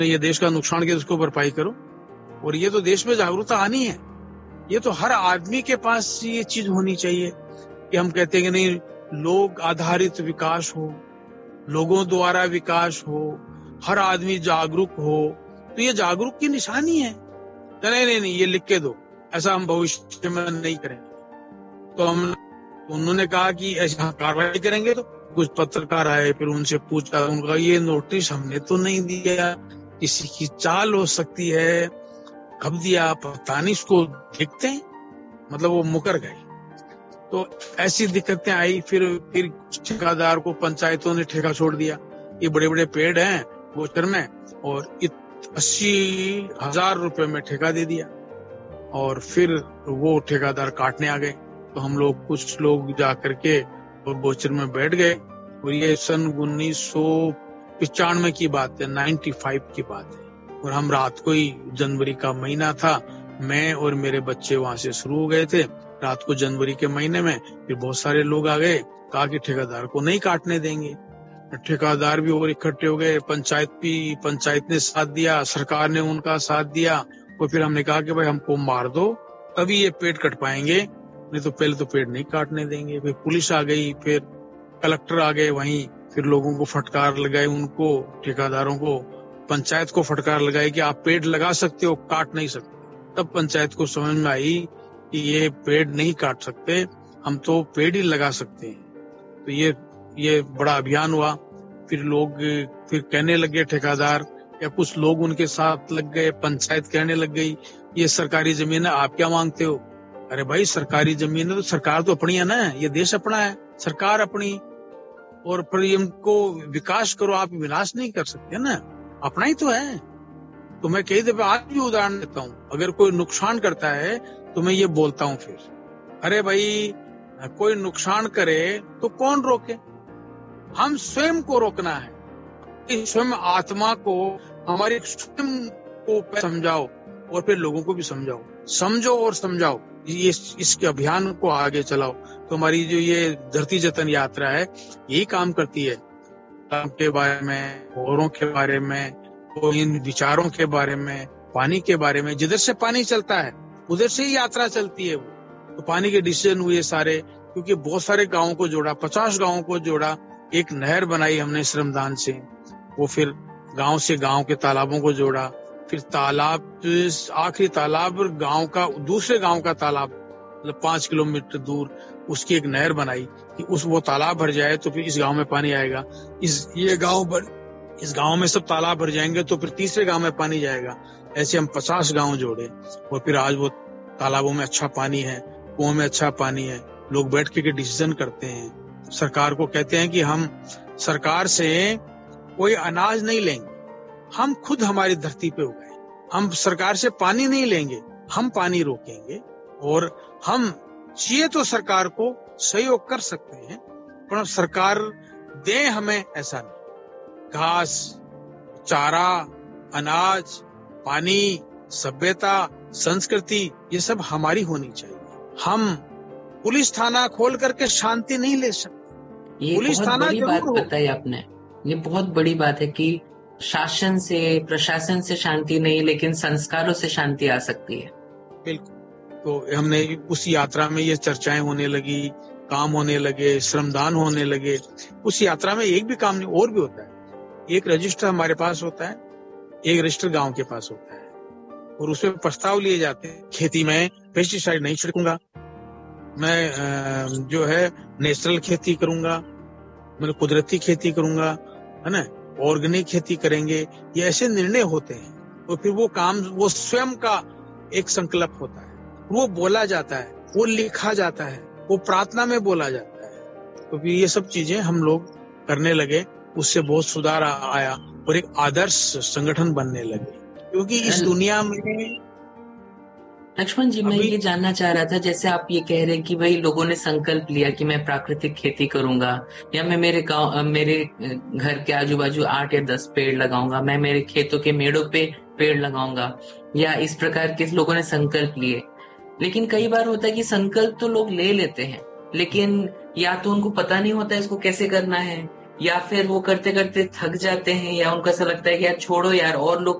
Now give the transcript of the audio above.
ये देश का नुकसान किया, उसको भरपाई करो। और ये तो देश में जागरूकता आनी है। ये तो हर आदमी के पास ये चीज होनी चाहिए कि हम कहते हैं कि नहीं, लोग आधारित विकास हो, लोगों द्वारा विकास हो, हर आदमी जागरूक हो। तो ये जागरूक की निशानी है। तो नहीं, ये लिख के दो, ऐसा हम भविष्य में नहीं करेंगे। तो उन्होंने कहा कि ऐसा कार्रवाई करेंगे। तो कुछ पत्रकार आए, फिर उनसे पूछा, उनका ये नोटिस हमने तो नहीं दिया, किसी की चाल हो सकती है, कब दिया पता नहीं, इसको देखते हैं। मतलब वो मुकर गए। तो ऐसी दिक्कतें आई। फिर ठेकेदार को पंचायतों ने ठेका छोड़ दिया। ये बड़े बड़े पेड़ हैं गोचर में, और 80,000 रुपए में ठेका दे दिया। और फिर वो ठेकेदार काटने आ गए। तो हम लोग, कुछ लोग जा करके और गोचर में बैठ गए। और ये सन 1995 की बात है, 95 की बात है। और हम रात को ही, जनवरी का महीना था, मैं और मेरे बच्चे वहां से शुरू हो गए थे रात को, जनवरी के महीने में। फिर बहुत सारे लोग आ गए, कहा कि ठेकेदार को नहीं काटने देंगे। ठेकेदार भी और इकट्ठे हो गए, पंचायत ने साथ दिया, सरकार ने उनका साथ दिया। और फिर हमने कहा कि भाई हमको मार दो, तभी ये पेड़ कट पाएंगे, नहीं तो पहले तो पेड़ नहीं काटने देंगे। फिर पुलिस आ गई, फिर कलेक्टर आ गए वहीं। फिर लोगों को फटकार लगाई, उनको, ठेकेदारों को, पंचायत को फटकार लगाई कि आप पेड़ लगा सकते हो, काट नहीं सकते। तब पंचायत को समझ में आई कि ये पेड़ नहीं काट सकते, हम तो पेड़ ही लगा सकते हैं। तो ये बड़ा अभियान हुआ। फिर कहने लगे ठेकेदार, या कुछ लोग उनके साथ लग गए, पंचायत कहने लग गई, ये सरकारी जमीन है, आप क्या मांगते हो? अरे भाई, सरकारी जमीन है तो सरकार तो अपनी है ना, ये देश अपना है, सरकार अपनी। और फिर इनको विकास करो, आप विनाश नहीं कर सकते ना, अपना ही तो है। तो मैं कई दफे आज भी उदाहरण देता हूँ, अगर कोई नुकसान करता है तो मैं ये बोलता हूँ फिर, अरे भाई, कोई नुकसान करे तो कौन रोके? हम स्वयं को रोकना है। स्वयं आत्मा को, हमारे स्वयं को समझाओ, और फिर लोगों को भी समझाओ, समझो और समझाओ। ये इसके अभियान को आगे चलाओ। तो हमारी जो ये धरती जतन यात्रा है, यही काम करती है, के बारे में, औरों के बारे में, तो इन विचारों के बारे में, पानी के बारे में। जिधर से पानी चलता है उधर से ही यात्रा चलती है वो। तो पानी के डिसीजन हुए सारे, क्योंकि बहुत सारे गांवों को जोड़ा, 50 गांवों को जोड़ा। एक नहर बनाई हमने श्रमदान से, वो फिर गांव से गांव के तालाबों को जोड़ा। फिर तालाब, आखिरी तालाब गांव का, दूसरे गांव का तालाब, मतलब 5 किलोमीटर दूर, उसकी एक नहर बनाई कि वो तालाब भर जाए तो फिर इस गांव में पानी आएगा। इस गांव में सब तालाब भर जाएंगे तो फिर तीसरे गांव में पानी जाएगा। ऐसे हम 50 गांव जोड़े, और फिर आज वो तालाबों में अच्छा पानी है, कुओं में अच्छा पानी है। लोग बैठ के डिसीजन करते हैं। सरकार को कहते हैं कि हम सरकार से कोई अनाज नहीं लेंगे, हम खुद हमारी धरती पे उगाए। हम सरकार से पानी नहीं लेंगे, हम पानी रोकेंगे। और हम चाहिए तो सरकार को सहयोग कर सकते हैं, पर सरकार दे हमें, ऐसा नहीं। घास, चारा, अनाज, पानी, सभ्यता, संस्कृति, ये सब हमारी होनी चाहिए। हम पुलिस थाना खोल करके शांति नहीं ले सकते। ये पुलिस बहुत थाना बड़ी बात जरूर हो। बताई आपने। ये बहुत बड़ी बात है कि शासन से, प्रशासन से शांति नहीं, लेकिन संस्कारों से शांति आ सकती है। बिल्कुल। तो हमने उस यात्रा में ये चर्चाएं होने लगी, काम होने लगे, श्रमदान होने लगे। उस यात्रा में एक भी काम नहीं, और भी होता है। एक रजिस्टर हमारे पास होता है, एक रजिस्टर गांव के पास होता है, और उसमें प्रस्ताव लिए जाते हैं। खेती में पेस्टिसाइड नहीं छिड़कूंगा, मैं जो है नेचुरल खेती करूंगा, मतलब कुदरती खेती करूंगा, है ना, ऑर्गेनिक खेती करेंगे। ये ऐसे निर्णय होते हैं। और फिर वो काम, वो स्वयं का एक संकल्प होता है, वो बोला जाता है, वो लिखा जाता है, वो प्रार्थना में बोला जाता है। तो फिर ये सब चीजें हम लोग करने लगे, उससे बहुत सुधार आया और एक आदर्श संगठन बनने लगे। क्योंकि इस दुनिया में लक्ष्मण जी, मैं ये जानना चाह रहा था, जैसे आप ये कह रहे हैं कि भाई लोगों ने संकल्प लिया कि मैं प्राकृतिक खेती करूंगा, या मैं मेरे घर के आजू बाजू 8 या 10 पेड़ लगाऊंगा, मैं मेरे खेतों के मेड़ों पे पेड़ लगाऊंगा, या इस प्रकार के लोगों ने संकल्प लिए। लेकिन कई बार होता है कि संकल्प तो लोग ले लेते हैं, लेकिन या तो उनको पता नहीं होता इसको कैसे करना है, या फिर वो करते करते थक जाते हैं, या उनको ऐसा लगता है कि यार छोड़ो यार, और लोग